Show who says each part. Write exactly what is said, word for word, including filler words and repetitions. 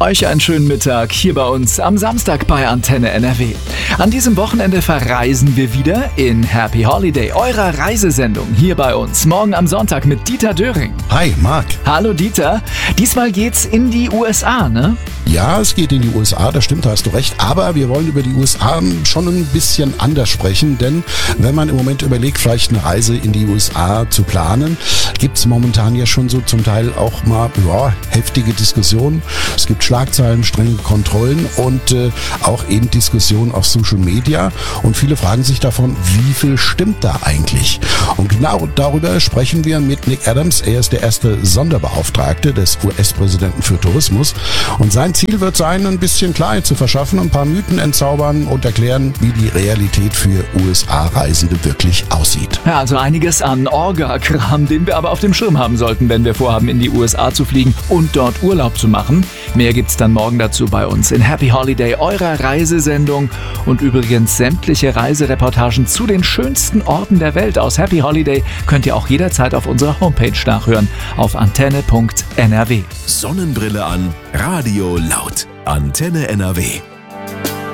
Speaker 1: Euch einen schönen Mittag hier bei uns am Samstag bei Antenne N R W. An diesem Wochenende verreisen wir wieder in Happy Holiday, eurer Reisesendung hier bei uns. Morgen am Sonntag mit Dieter Döring.
Speaker 2: Hi, Marc.
Speaker 1: Hallo Dieter. Diesmal geht's in die U S A, ne?
Speaker 2: Ja, es geht in die U S A, das stimmt, da hast du recht. Aber wir wollen über die U S A schon ein bisschen anders sprechen, denn wenn man im Moment überlegt, vielleicht eine Reise in die U S A zu planen, gibt es momentan ja schon so zum Teil auch mal ja, heftige Diskussionen. Es gibt Schlagzeilen, strenge Kontrollen und äh, auch eben Diskussionen auf Social Media. Und viele fragen sich davon, wie viel stimmt da eigentlich? Und genau darüber sprechen wir mit Nick Adams. Er ist der erste Sonderbeauftragte des U S-Präsidenten für Tourismus. Und sein Ziel wird sein, ein bisschen Klarheit zu verschaffen, ein paar Mythen entzaubern und erklären, wie die Realität für U S A-Reisende wirklich aussieht.
Speaker 1: Ja, also einiges an Orga-Kram, den wir aber auf dem Schirm haben sollten, wenn wir vorhaben, in die U S A zu fliegen und dort Urlaub zu machen. Mehr gibt's dann morgen dazu bei uns in Happy Holiday, eurer Reisesendung. Und übrigens sämtliche Reisereportagen zu den schönsten Orten der Welt aus Happy Holiday könnt ihr auch jederzeit auf unserer Homepage nachhören, auf antenne punkt n r w.
Speaker 3: Sonnenbrille an, Radio laut. Antenne N R W.